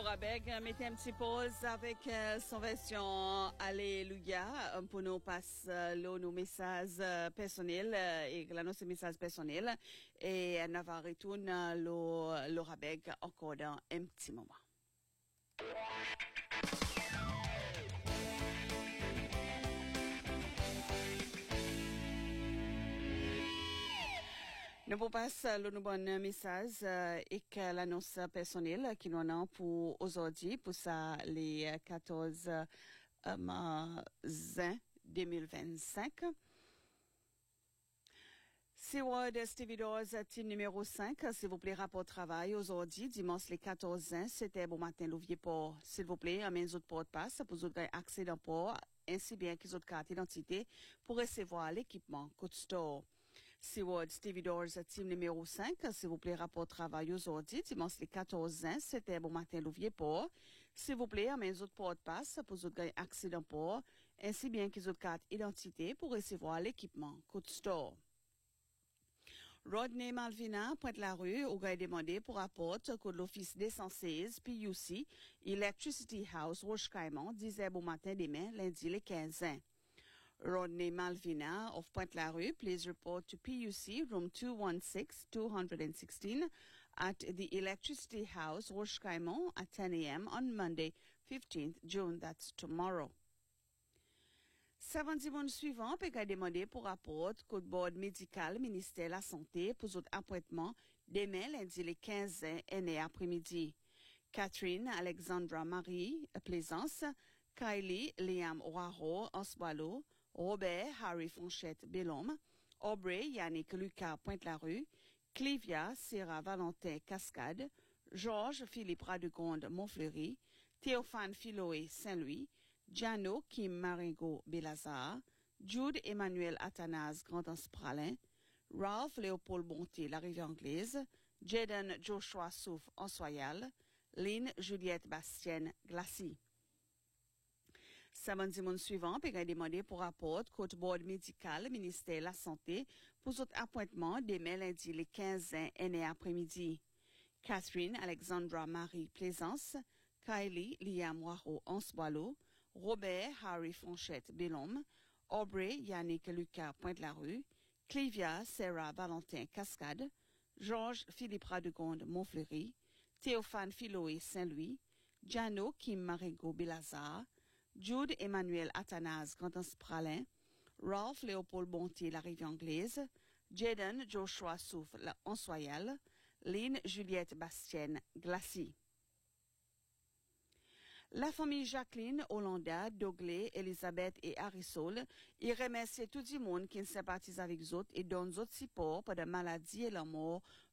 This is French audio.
Laura Beg mettez un petit pause avec son version Alléluia pour nous passer nos messages personnels et nos messages personnels et nous va retourner Laura Beg encore dans un petit moment. Nous vous passons le bon message et l'annonce personnelle qui nous a pour aujourd'hui, pour ça, les 14 juin 2025. Seward Stevedores, team numéro 5, s'il vous plaît, rapport travail aujourd'hui, dimanche les 14 juin, c'était bon matin, l'ouvrier port. S'il vous plaît, amène les autres portes passe pour vous autres accès dans port, ainsi bien qu'ils autres cartes d'identité pour recevoir l'équipement Code Store. Seward Stevedores, team numéro 5, s'il vous plaît, rapport travail aujourd'hui, dimanche les 14 juin, c'était bon matin, l'ouvrier port. S'il vous plaît, amène les autres portes passe pour vous autres accès dans port, ainsi bien qu'ils autres cartes d'identité pour recevoir l'équipement Code Store. Rodney Malvina, Pointe-la-Rue, ou a demandé pour rapport que l'Office des 116 PUC Electricity House Roche-Caïman disait bon matin demain, lundi le 15 juin. Rodney Malvina of Pointe-la-Rue, please report to PUC room 216 at the Electricity House Roche-Caïman at 10 a.m. on Monday, 15th June, that's tomorrow. Samedi suivant, peut demander pour rapport code board médical ministère de la Santé pour votre appointement demain lundi le 15 et après-midi. Catherine Alexandra Marie Plaisance, Kylie Liam Oaro Oswalo, Robert Harry Fonchette Bellhomme, Aubrey Yannick Lucas Pointe-la-Rue, Clivia Sarah Valentin Cascade, Georges Philippe Radegonde Montfleury, Théophane Philoé Saint-Louis, Giano Kim Maringo Belazar, Jude Emmanuel Athanase Grandens Pralin, Ralph Léopold Bonté La Rivière Anglaise, Jaden Joshua Souf Ansoyal, Lynn Juliette Bastienne Glacy. Samedi suivant, peut demander pour rapport côte board médical ministère de la Santé pour votre appointement demain lundi le 15 et après-midi. Catherine Alexandra Marie Plaisance, Kylie Liam Waro Ansboilo, Robert Harry Fonchette Bellhomme, Aubrey Yannick Lucas Pointe-la-Rue, Clivia Sarah Valentin Cascade, Georges Philippe Radegonde Montfleury, Théophane Philoé Saint-Louis, Giano Kim Maringo Belazar, Jude Emmanuel Athanase Grandens Pralin, Ralph Léopold Bonté La Rivière Anglaise, Jaden Joshua Souf La Ansoyal, Lynn Juliette Bastienne Glacy. La famille Jacqueline, Hollanda, Dogley, Elisabeth et Arisol, ils remercient tout le monde qui sympathise avec eux et donne autres support pour la maladie et la mort